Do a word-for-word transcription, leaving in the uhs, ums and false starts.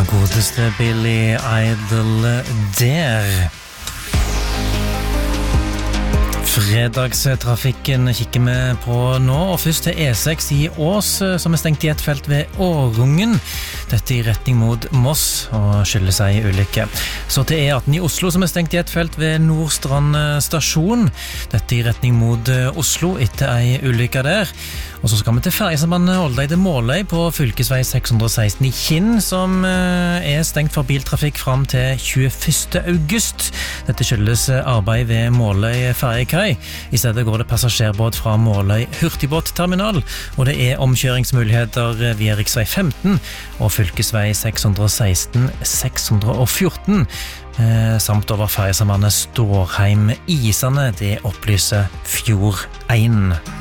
Godeste Billy Idol der. Fredagstrafikken kikker vi på nå, og først til E seks i Ås, som er stengt i et felt ved Årungen. Dette i retning mot Moss, og skyldes ei ulykke. Så til E atten i Oslo, som er stengt i et felt ved Nordstrand stasjon. Dette i retning mot Oslo, etter ei ulykke der. Og så skal vi til fergesambandet Åldeide-Måløy på fylkesvei seks hundre og seksten i Kinn, som er stengt for biltrafikk fram til tjueførste august. Dette skyldes arbeid ved Måløy fergekai. I stedet går det passasjerbåt fra Måløy hurtigbåtterminal, og det er omkjøringsmuligheter via riksvei femten og fylkesvei seks hundre og seksten seks hundre og fjorten, eh, samt over fergesambandet Stårheim-Isane. Det opplyser Fjord en.